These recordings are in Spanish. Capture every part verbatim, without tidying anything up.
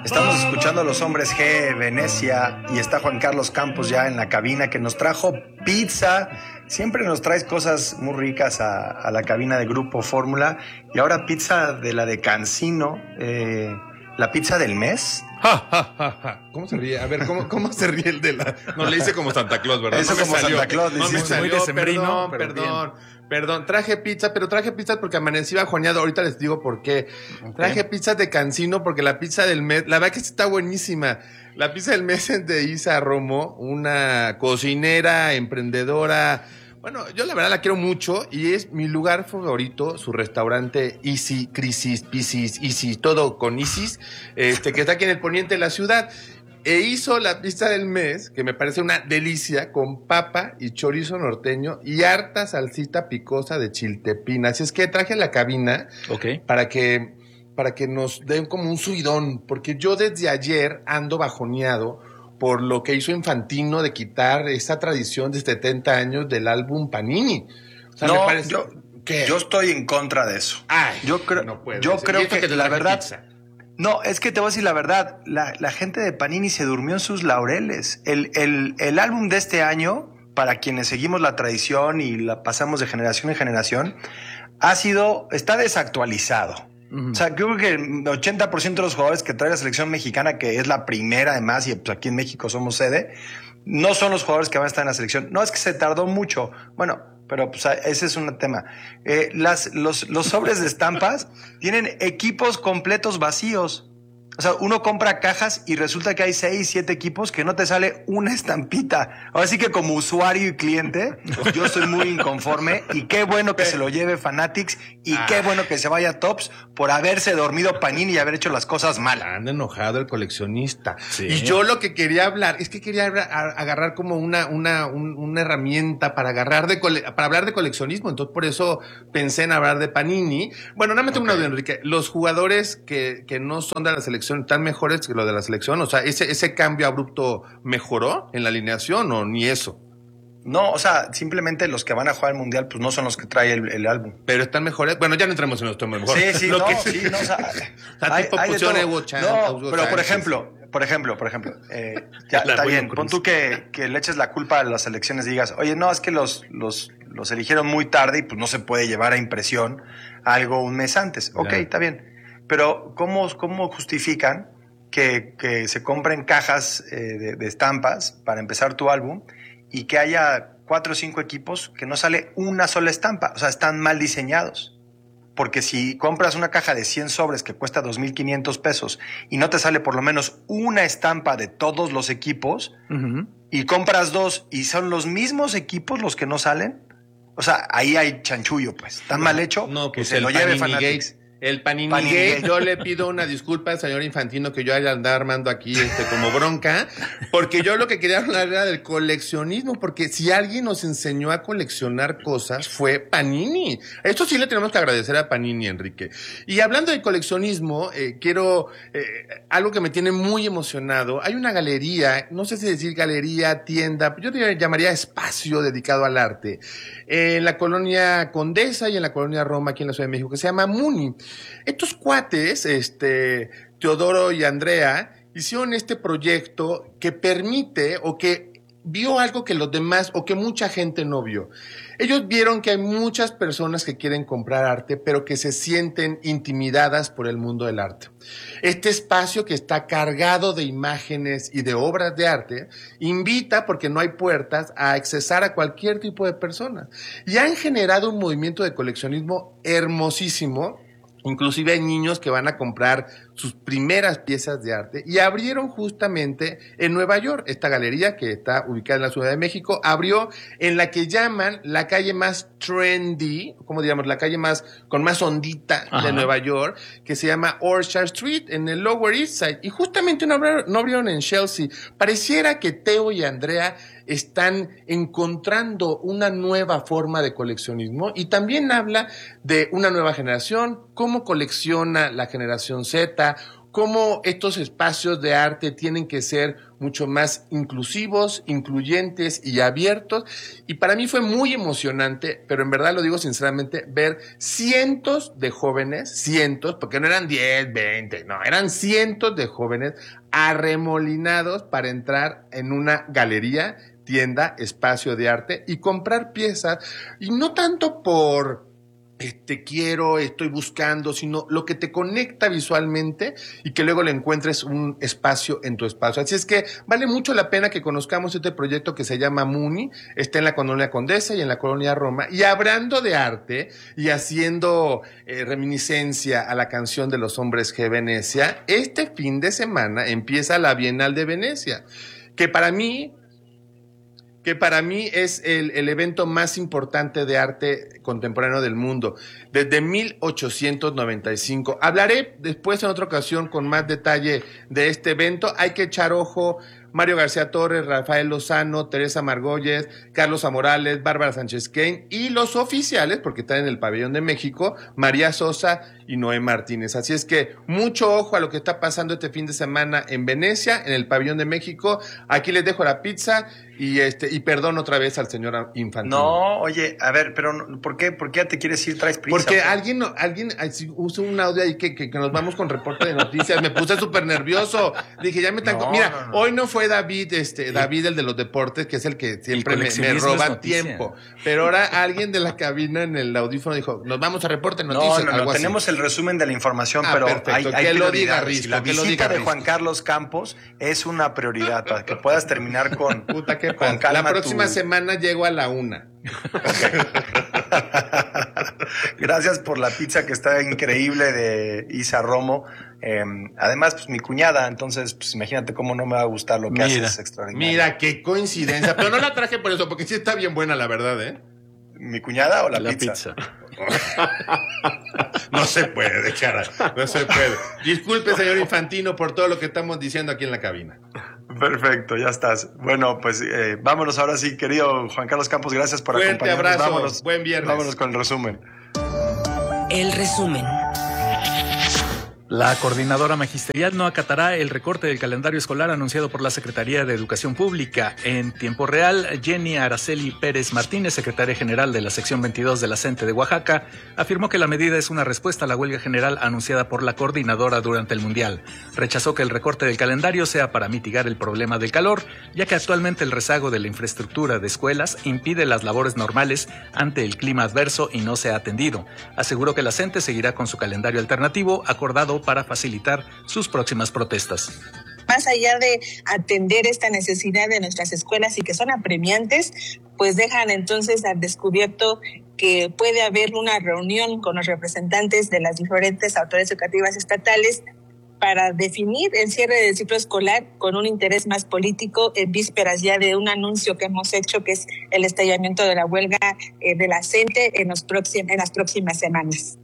Estamos escuchando a Los Hombres G, Venecia, y está Juan Carlos Campos ya en la cabina que nos trajo pizza. Siempre nos traes cosas muy ricas a, a la cabina de Grupo Fórmula. Y ahora pizza de la de Cancino, eh, la pizza del mes. Ja, ja, ja, ja. ¿Cómo se ríe? A ver, ¿cómo, cómo se ríe el de la...? No, le hice como Santa Claus, ¿verdad? Eso no como salió. Santa Claus. No me hiciste. salió, Muy decembrino, perdón, pero perdón. Perdón, traje pizza, pero traje pizza porque amanecí bajoneado. Ahorita les digo por qué. Okay. Traje pizza de Cancino porque la pizza del mes, la verdad que está buenísima. La pizza del mes es de Isa Romo, una cocinera, emprendedora. Bueno, yo la verdad la quiero mucho y es mi lugar favorito, su restaurante Easy, Crisis, Piscis, Easy, todo con Isis, este, que está aquí en el poniente de la ciudad. E hizo la pizza del mes, que me parece una delicia, con papa y chorizo norteño y harta salsita picosa de chiltepín. Así es que traje a la cabina okay. para que para que nos den como un subidón, porque yo desde ayer ando bajoneado por lo que hizo Infantino de quitar esa tradición de setenta años del álbum Panini. O sea, no, me parece... yo, yo estoy en contra de eso. Ay, yo creo, no puede yo creo que, que la verdad... Pizza? No, es que te voy a decir la verdad, la, la gente de Panini se durmió en sus laureles. El, el, el álbum de este año, para quienes seguimos la tradición y la pasamos de generación en generación, ha sido, está desactualizado. Uh-huh. O sea, creo que el ochenta por ciento de los jugadores que trae la selección mexicana, que es la primera además, y pues aquí en México somos sede, no son los jugadores que van a estar en la selección. No, es que se tardó mucho. Bueno, pero pues ese es un tema. Eh, las, los, los sobres de estampas tienen equipos completos vacíos. O sea, uno compra cajas y resulta que hay seis, siete equipos que no te sale una estampita. Ahora sí que como usuario y cliente, yo estoy muy inconforme y qué bueno que se lo lleve Fanatics y ah. qué bueno que se vaya Tops por haberse dormido Panini y haber hecho las cosas mal. Han enojado el coleccionista. Sí. Y yo lo que quería hablar, es que quería agarrar como una, una, un, una herramienta para agarrar de cole, para hablar de coleccionismo. Entonces por eso pensé en hablar de Panini. Bueno, nada más tengo okay. una duda, Enrique. Los jugadores que, que no son de la selección tan mejores que lo de la selección, o sea, ese, ese cambio abrupto mejoró en la alineación o ni eso. No, o sea, simplemente los que van a jugar el mundial, pues no son los que trae el, el álbum. Pero están mejores. Bueno, ya no entramos en los temas mejores. Sí, sí, lo no, que sí, no, o sea, hay, tipo hay de Evo Chan, no, pero por ejemplo, por ejemplo, por ejemplo, eh, ya está bien. Pon tú que, que le eches la culpa a las elecciones y digas, oye, no, es que los, los, los eligieron muy tarde y pues no se puede llevar a impresión algo un mes antes. Ok, ya. Está bien. Pero, ¿cómo, cómo justifican que, que se compren cajas eh, de, de estampas para empezar tu álbum y que haya cuatro o cinco equipos que no sale una sola estampa? O sea, están mal diseñados. Porque si compras una caja de cien sobres que cuesta dos mil quinientos pesos y no te sale por lo menos una estampa de todos los equipos, uh-huh. y compras dos y son los mismos equipos los que no salen, o sea, ahí hay chanchullo, pues. Está mal hecho, no, pues que se lo lleve Fanatics. Gate. El Panini, Panini Gate, yo le pido una disculpa al señor Infantino que yo haya andado armando aquí este como bronca, porque yo lo que quería hablar era del coleccionismo, porque si alguien nos enseñó a coleccionar cosas fue Panini. Esto sí le tenemos que agradecer a Panini, Enrique. Y hablando de coleccionismo, eh, quiero, eh, algo que me tiene muy emocionado, hay una galería, no sé si decir galería, tienda, yo te llamaría espacio dedicado al arte, en la colonia Condesa y en la colonia Roma, aquí en la Ciudad de México, que se llama Muni. Estos cuates, este, Teodoro y Andrea, hicieron este proyecto que permite o que vio algo que los demás o que mucha gente no vio. Ellos vieron que hay muchas personas que quieren comprar arte, pero que se sienten intimidadas por el mundo del arte. Este espacio que está cargado de imágenes y de obras de arte invita, porque no hay puertas, a accesar a cualquier tipo de persona. Y han generado un movimiento de coleccionismo hermosísimo. Inclusive hay niños que van a comprar sus primeras piezas de arte y abrieron justamente en Nueva York. Esta galería, que está ubicada en la Ciudad de México, abrió en la que llaman la calle más trendy, como diríamos, la calle más con más ondita Ajá. de Nueva York, que se llama Orchard Street, en el Lower East Side. Y justamente no abrieron, no abrieron en Chelsea. Pareciera que Teo y Andrea están encontrando una nueva forma de coleccionismo y también habla de una nueva generación, cómo colecciona la generación Z, cómo estos espacios de arte tienen que ser mucho más inclusivos, incluyentes y abiertos. Y para mí fue muy emocionante, pero en verdad lo digo sinceramente, ver cientos de jóvenes, cientos, porque no eran diez, veinte, no, eran cientos de jóvenes arremolinados para entrar en una galería, tienda, espacio de arte y comprar piezas. Y no tanto por... Este, quiero, estoy buscando, sino lo que te conecta visualmente y que luego le encuentres un espacio en tu espacio. Así es que vale mucho la pena que conozcamos este proyecto que se llama Muni, está en la Colonia Condesa y en la Colonia Roma, y hablando de arte y haciendo eh, reminiscencia a la canción de los hombres G Venecia, este fin de semana empieza la Bienal de Venecia, que para mí... que para mí es el, el evento más importante de arte contemporáneo del mundo, desde mil ochocientos noventa y cinco. Hablaré después en otra ocasión con más detalle de este evento. Hay que echar ojo. Mario García Torres, Rafael Lozano, Teresa Margolles, Carlos Amorales, Bárbara Sánchez Kane y los oficiales, porque están en el Pabellón de México, María Sosa y Noé Martínez. Así es que mucho ojo a lo que está pasando este fin de semana en Venecia, en el Pabellón de México. Aquí les dejo la pizza y este y perdón otra vez al señor Infantino. No, oye, a ver, pero ¿por qué, por qué ya te quieres ir? ¿Traes prisa? Porque alguien, alguien usó un audio ahí que, que, que nos vamos con reporte de noticias. Me puse súper nervioso. Dije, ya me están... No, Mira, no, no. Hoy no fue David, este, David, el de los deportes, que es el que siempre el me, me roba tiempo. Pero ahora alguien de la cabina en el audífono dijo, nos vamos a reporte de noticias. No, no, no, tenemos el resumen de la información, ah, pero perfecto. hay, hay que lo diga Risco, La que visita lo diga de Juan Carlos Campos es una prioridad para que puedas terminar con, Puta, ¿qué con calma. La próxima tu... semana llego a la una. Gracias por la pizza que está increíble de Isa Romo. Eh, además, pues mi cuñada, entonces, pues imagínate cómo no me va a gustar lo que mira, haces extraordinario. Mira, qué coincidencia. Pero no la traje por eso, porque sí está bien buena, la verdad, ¿eh? ¿Mi cuñada o la, la pizza? pizza. No se puede, cara. No se puede. Disculpe, señor Infantino, por todo lo que estamos diciendo aquí en la cabina. Perfecto, ya estás. Bueno, pues eh, vámonos ahora sí, querido Juan Carlos Campos, gracias por Fuerte acompañarnos. Fuerte abrazo, vámonos, buen viernes. Vámonos con el resumen. El resumen. La coordinadora magisterial no acatará el recorte del calendario escolar anunciado por la Secretaría de Educación Pública. En tiempo real, Jenny Araceli Pérez Martínez, secretaria general de la sección veintidós de la CENTE de Oaxaca, afirmó que la medida es una respuesta a la huelga general anunciada por la coordinadora durante el Mundial. Rechazó que el recorte del calendario sea para mitigar el problema del calor, ya que actualmente el rezago de la infraestructura de escuelas impide las labores normales ante el clima adverso y no se ha atendido. Aseguró que la CENTE seguirá con su calendario alternativo acordado para facilitar sus próximas protestas. Más allá de atender esta necesidad de nuestras escuelas y que son apremiantes, pues dejan entonces al descubierto que puede haber una reunión con los representantes de las diferentes autoridades educativas estatales para definir el cierre del ciclo escolar con un interés más político en vísperas ya de un anuncio que hemos hecho, que es el estallamiento de la huelga eh, de la CENTE en, los próxim- en las próximas semanas.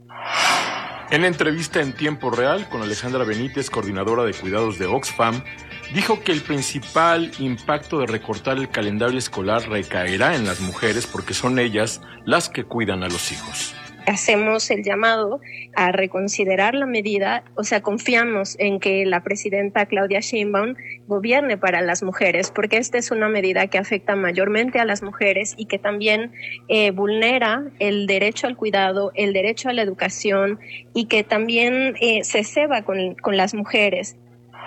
En entrevista en tiempo real con Alejandra Benítez, coordinadora de cuidados de Oxfam, dijo que el principal impacto de recortar el calendario escolar recaerá en las mujeres porque son ellas las que cuidan a los hijos. Hacemos el llamado a reconsiderar la medida, o sea, confiamos en que la presidenta Claudia Sheinbaum gobierne para las mujeres, porque esta es una medida que afecta mayormente a las mujeres y que también eh, vulnera el derecho al cuidado, el derecho a la educación y que también eh, se ceba con, con las mujeres.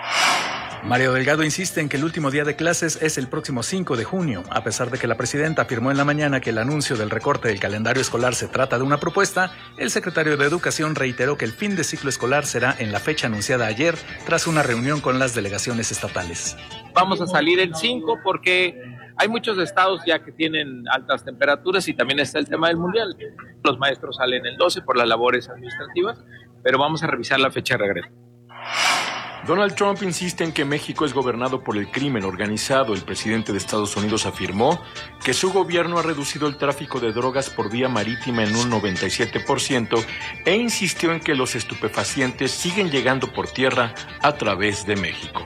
Mario Delgado insiste en que el último día de clases es el próximo cinco de junio, a pesar de que la presidenta afirmó en la mañana que el anuncio del recorte del calendario escolar se trata de una propuesta. El secretario de Educación reiteró que el fin de ciclo escolar será en la fecha anunciada ayer, tras una reunión con las delegaciones estatales. Vamos a salir el cinco porque hay muchos estados ya que tienen altas temperaturas y también está el tema del mundial. Los maestros salen el doce por las labores administrativas, pero vamos a revisar la fecha de regreso. Donald Trump insiste en que México es gobernado por el crimen organizado. El presidente de Estados Unidos afirmó que su gobierno ha reducido el tráfico de drogas por vía marítima en un noventa y siete por ciento e insistió en que los estupefacientes siguen llegando por tierra a través de México.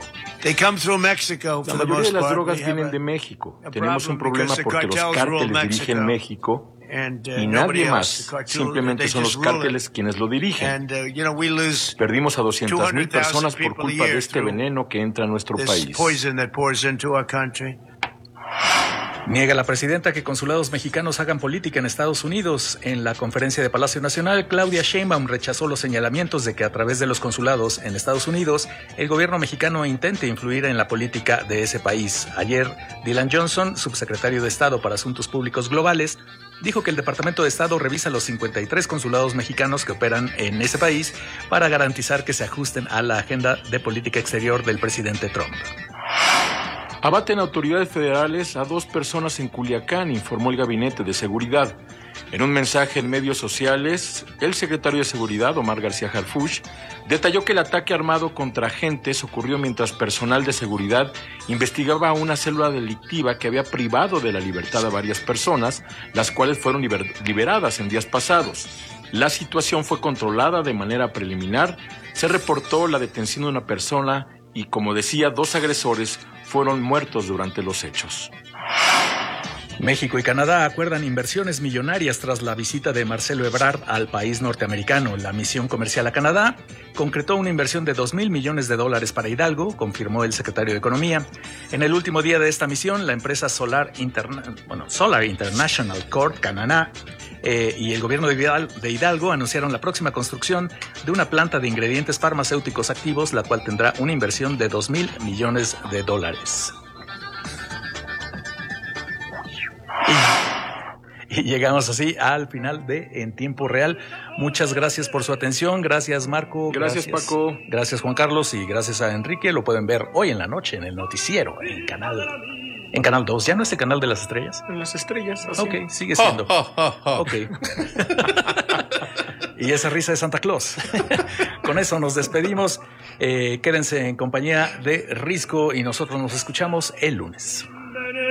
La mayoría de las drogas vienen de México. Tenemos un problema porque los cárteles dirigen México y nadie más. Simplemente son los cárteles quienes lo dirigen. Perdimos a doscientas mil personas por culpa de este veneno que entra a nuestro país. Niega la presidenta que consulados mexicanos hagan política en Estados Unidos. En la conferencia de Palacio Nacional, Claudia Sheinbaum rechazó los señalamientos de que a través de los consulados en Estados Unidos, el gobierno mexicano intente influir en la política de ese país. Ayer, Dylan Johnson, subsecretario de Estado para Asuntos Públicos Globales, dijo que el Departamento de Estado revisa los cincuenta y tres consulados mexicanos que operan en ese país para garantizar que se ajusten a la agenda de política exterior del presidente Trump. Abaten autoridades federales a dos personas en Culiacán, informó el Gabinete de Seguridad. En un mensaje en medios sociales, el secretario de Seguridad, Omar García Harfuch, detalló que el ataque armado contra agentes ocurrió mientras personal de seguridad investigaba a una célula delictiva que había privado de la libertad a varias personas, las cuales fueron liber- liberadas en días pasados. La situación fue controlada de manera preliminar, se reportó la detención de una persona y, como decía, dos agresores fueron muertos durante los hechos. México y Canadá acuerdan inversiones millonarias tras la visita de Marcelo Ebrard al país norteamericano. La misión comercial a Canadá concretó una inversión de dos mil millones de dólares para Hidalgo, confirmó el secretario de Economía. En el último día de esta misión, la empresa Solar, Interna- bueno, Solar International Corp Canadá eh, y el gobierno de Hidalgo, de Hidalgo anunciaron la próxima construcción de una planta de ingredientes farmacéuticos activos, la cual tendrá una inversión de dos mil millones de dólares. Y llegamos así al final de En Tiempo Real. Muchas gracias por su atención. Gracias, Marco. Gracias, gracias, Paco. Gracias, Juan Carlos. Y gracias a Enrique. Lo pueden ver hoy en la noche en el noticiero, en Canal en Canal dos. ¿Ya no es el Canal de las Estrellas? En las Estrellas. Así. Ok, sigue siendo. Oh, oh, oh, oh. Ok. Y esa risa de Santa Claus. Con eso nos despedimos. Eh, quédense en compañía de Risco y nosotros nos escuchamos el lunes.